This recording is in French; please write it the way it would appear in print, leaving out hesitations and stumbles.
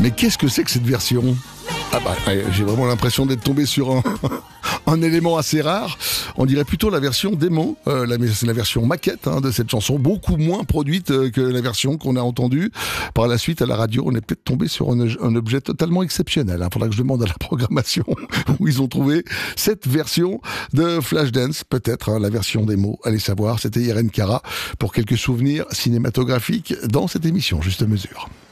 Mais qu'est-ce que c'est que cette version ? J'ai vraiment l'impression d'être tombé sur un élément assez rare. On dirait plutôt la version démo, c'est la version maquette de cette chanson, beaucoup moins produite que la version qu'on a entendue par la suite à la radio. On est peut-être tombé sur un objet totalement exceptionnel. Faudra que je demande à la programmation où ils ont trouvé cette version de Flashdance, peut-être la version démo. Allez savoir, c'était Irene Cara pour quelques souvenirs cinématographiques dans cette émission Juste Mesure.